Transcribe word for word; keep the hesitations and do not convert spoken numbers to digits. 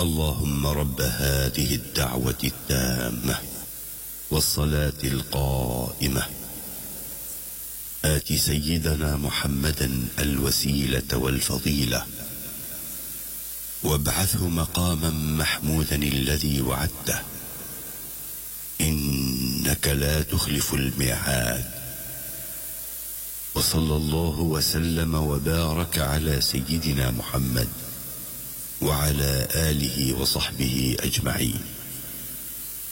اللهم رب هذه الدعوة التامة والصلاة القائمة آت سيدنا محمدا الوسيلة والفضيلة وابعثه مقاما محمودا الذي وعدته إنك لا تخلف الميعاد. وصلى الله وسلم وبارك على سيدنا محمد وعلى آله وصحبه أجمعين.